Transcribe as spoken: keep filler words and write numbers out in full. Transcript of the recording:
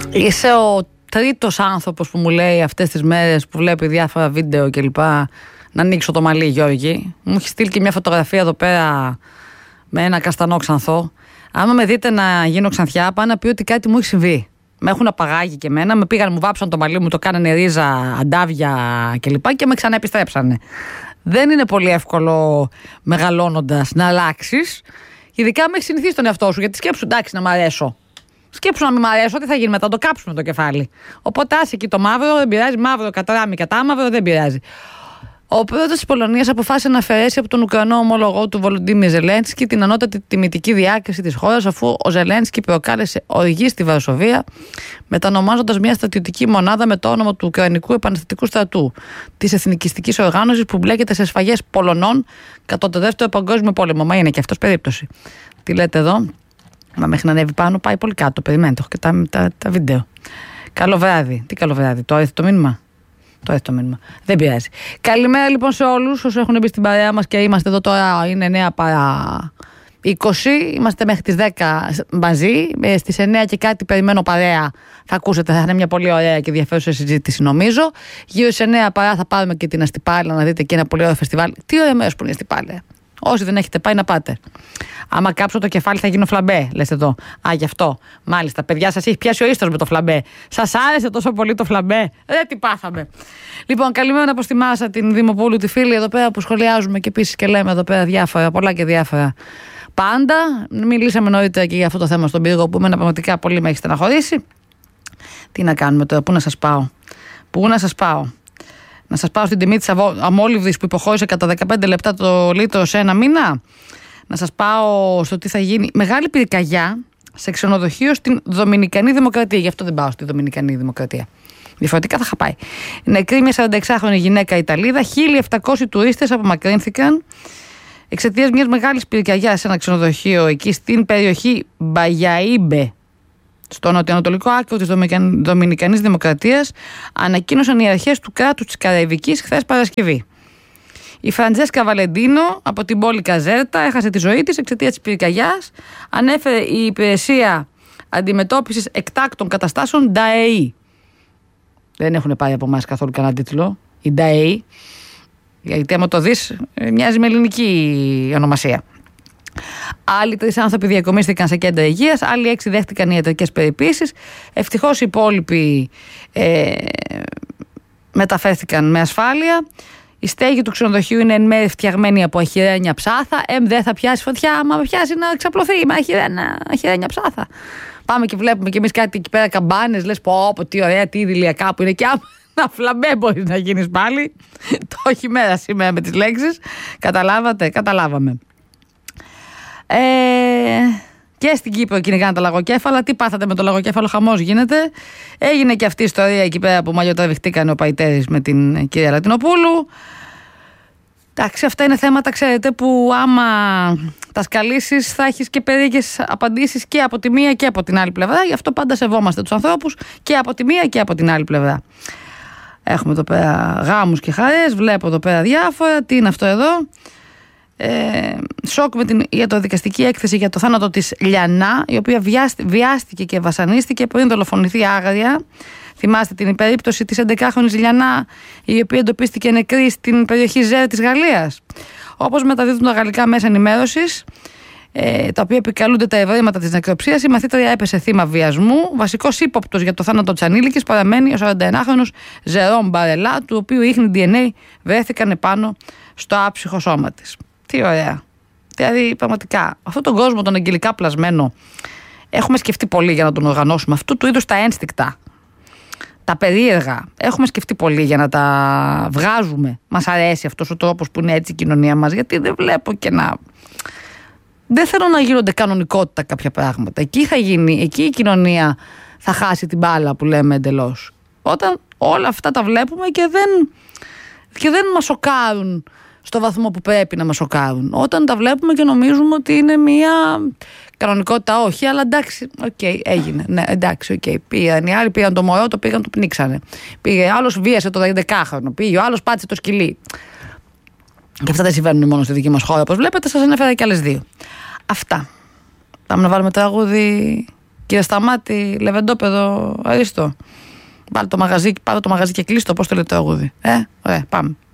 Είσαι ο τρίτος άνθρωπος που μου λέει αυτές τις μέρες που βλέπει διάφορα βίντεο κλπ. Να ανοίξω το μαλλί, Γιώργη. Μου έχει στείλει και μια φωτογραφία εδώ πέρα με ένα καστανό ξανθό. Άμα με δείτε να γίνω ξανθιά, πάνε να πει ότι κάτι μου έχει συμβεί. Με έχουν απαγάγει και εμένα, με πήγαν, μου βάψαν το μαλλί μου, το κάνανε ρίζα, αντάβια κλπ. Και, και με ξαναεπιστρέψανε. Δεν είναι πολύ εύκολο μεγαλώνοντας να αλλάξεις. Ειδικά με έχει συνηθίσει τον εαυτό σου, γιατί σκέψου, εντάξει, να μ' αρέσω. Σκέψου να μην μ' αρέσω, τι θα γίνει μετά, το κάψουμε το κεφάλι. Οπότε άσε εκεί το μαύρο, δεν πειράζει, μαύρο κατράμι κατά μαύρο, δεν πειράζει. Ο πρόεδρος της Πολωνίας αποφάσισε να αφαιρέσει από τον Ουκρανό ομόλογό του Βολοντίμιρ Ζελένσκι την ανώτατη τιμητική διάκριση της χώρας, αφού ο Ζελένσκι προκάλεσε οργή στη Βαρσοβία, μετανομάζοντας μια στρατιωτική μονάδα με το όνομα του Ουκρανικού Επαναστατικού Στρατού, της εθνικιστικής οργάνωσης που μπλέκεται σε σφαγές Πολωνών κατά το Δεύτερο Παγκόσμιο Πόλεμο. Μα είναι και αυτός περίπτωση. Τι λέτε εδώ? Μα μέχρι να ανέβει πάνω πάει πολύ κάτω. Περιμένετε, έχω και τα, τα, τα βίντεο. Καλό βράδυ. Τι καλό βράδυ, το έρθει το μήνυμα. Το έρθει το μήνυμα. Δεν πειράζει. Καλημέρα λοιπόν σε όλους όσους έχουν μπει στην παρέα μας και είμαστε εδώ τώρα. Είναι εννέα παρά είκοσι. Είμαστε μέχρι τις δέκα μαζί. Στις εννέα και κάτι περιμένω παρέα. Θα ακούσετε, θα είναι μια πολύ ωραία και ενδιαφέρουσα συζήτηση νομίζω. Γύρω στις εννέα παρά θα πάρουμε και την Αστυπάλαια να δείτε και ένα πολύ ωραίο φεστιβάλ. Τι ωραία μέρος που είναι η Αστυπάλαια. Όσοι δεν έχετε πάει να πάτε. Άμα κάψω το κεφάλι θα γίνω φλαμπέ, λες εδώ. Α, γι' αυτό. Μάλιστα, παιδιά, σας έχει πιάσει ο ίστος με το φλαμπέ. Σας άρεσε τόσο πολύ το φλαμπέ? Δεν τι πάθαμε. Λοιπόν, καλημέρα προς τη Μάσα, την Δημοπούλου, τη φίλη εδώ πέρα που σχολιάζουμε και επίσης και λέμε εδώ πέρα διάφορα, πολλά και διάφορα. Πάντα. Μιλήσαμε νωρίτερα και για αυτό το θέμα στον πύργο που εμένα πραγματικά πολύ με έχει στεναχωρήσει. Τι να κάνουμε τώρα, πού να σας πάω. Πού να σας πάω. Να σας πάω στην τιμή της αμόλυβδης που υποχώρησε κατά δεκαπέντε λεπτά το λίτρο σε ένα μήνα. Να σας πάω στο τι θα γίνει. Μεγάλη πυρκαγιά σε ξενοδοχείο στην Δομινικανή Δημοκρατία. Γι' αυτό δεν πάω στη Δομινικανή Δημοκρατία. Διαφορετικά θα είχα πάει. Νεκρή μια σαρανταεξάχρονη γυναίκα Ιταλίδα. χίλια επτακόσιοι τουρίστες απομακρύνθηκαν εξαιτίας μιας μεγάλης πυρκαγιάς σε ένα ξενοδοχείο εκεί στην περιοχή Μπαγιαΐμπε, στο νοτιοανατολικό άκρο της Δομινικανής Δημοκρατίας, ανακοίνωσαν οι αρχές του κράτους της Καραϊβικής χθες Παρασκευή. Η Φραντζέσκα Βαλεντίνο από την πόλη Καζέρτα έχασε τη ζωή της εξαιτίας της πυρκαγιάς, ανέφερε η υπηρεσία αντιμετώπισης εκτάκτων καταστάσεων ΝΤΑΕΗ. Δεν έχουν πάει από εμάς καθόλου κανένα τίτλο. Η ΝΤΑΕΗ, γιατί άμα το δεις, μοιάζει με ελληνική ονομασία. Άλλοι τρεις άνθρωποι διακομίστηκαν σε κέντρα υγείας, άλλοι έξι δέχτηκαν ιατρικές περιποίησεις. Ευτυχώς οι υπόλοιποι ε, μεταφέρθηκαν με ασφάλεια. Η στέγη του ξενοδοχείου είναι εν μέρει φτιαγμένη από αχυρένια ψάθα. Εμ δεν θα πιάσει φωτιά, άμα με πιάσει να ξαπλωθεί με αχυρένια ψάθα. Πάμε και βλέπουμε κι εμείς κάτι εκεί πέρα καμπάνες. Λες πω, πω τι ωραία, τι ιδηλιακά που είναι. Και άμα να φλαμπέ μπορείς να γίνεις πάλι. Το χειμέρα σήμερα με τις λέξεις. Καταλάβατε, καταλάβαμε. Ε, και στην Κύπρο κυνηγάνε τα λαγοκέφαλα. Τι πάθατε με το λαγοκέφαλο, χαμός γίνεται. Έγινε και αυτή η ιστορία εκεί πέρα που μαλλιοτραβηχτήκαν ο Παϊτέρης με την κυρία Λατινοπούλου. Εντάξει, αυτά είναι θέματα, ξέρετε, που άμα τα σκαλίσεις θα έχεις και περίεργες απαντήσεις και από τη μία και από την άλλη πλευρά. Γι' αυτό πάντα σεβόμαστε τους ανθρώπους και από τη μία και από την άλλη πλευρά. Έχουμε εδώ πέρα γάμους και χαρές. Βλέπω εδώ πέρα διάφορα. Τι είναι αυτό εδώ? Ε, σοκ με την ιατροδικαστική έκθεση για το θάνατο της Λιανά, η οποία βιάστηκε και βασανίστηκε πριν δολοφονηθεί άγρια. Θυμάστε την περίπτωση της έντεκάχρονης Λιανά, η οποία εντοπίστηκε νεκρή στην περιοχή Ζέρ της Γαλλίας. Όπως μεταδίδουν τα γαλλικά μέσα ενημέρωσης, ε, τα οποία επικαλούνται τα ευρήματα της νεκροψίας, η μαθήτρια έπεσε θύμα βιασμού. Βασικός ύποπτος για το θάνατο της ανήλικης παραμένει ο σαρανταενάχρονος Ζερόμ Μπαρελά, του οποίου ίχνη ντι εν έι βρέθηκαν επάνω στο άψυχο σώμα της. Τι ωραία. Δηλαδή, πραγματικά, αυτόν τον κόσμο, τον αγγελικά πλασμένο, έχουμε σκεφτεί πολύ για να τον οργανώσουμε. Αυτού του είδους τα ένστικτα, τα περίεργα, έχουμε σκεφτεί πολύ για να τα βγάζουμε. Μας αρέσει αυτός ο τρόπος που είναι έτσι η κοινωνία μας, γιατί δεν βλέπω και να. Δεν θέλω να γίνονται κανονικότητα κάποια πράγματα. Εκεί θα γίνει, εκεί η κοινωνία θα χάσει την μπάλα που λέμε εντελώς. Όταν όλα αυτά τα βλέπουμε και δεν, και δεν μας σοκάρουν στο βαθμό που πρέπει να μας σοκάρουν. Όταν τα βλέπουμε και νομίζουμε ότι είναι μια κανονικότητα, όχι, αλλά εντάξει, οκ, okay, έγινε. Ναι, εντάξει, οκ. Okay. Πήγαν οι άλλοι, πήγαν το μωρό, το πήγαν, το πνίξανε. Πήγε άλλος, βίασε το δεκάχρονο. Πήγε ο άλλος, πάτησε το σκυλί. Και αυτά δεν συμβαίνουν μόνο στη δική μας χώρα, όπως βλέπετε, σας ανέφερα και άλλες δύο. Αυτά. Πάμε να βάλουμε τραγούδι Κύριε Σταμάτη, Λεβεντόπεδο, Αρίστο. Πάρε το μαγαζί, πάρε το μαγαζί και κλείστο, πώς το λέει το αγούδι. Ε, ωραία, πάμε.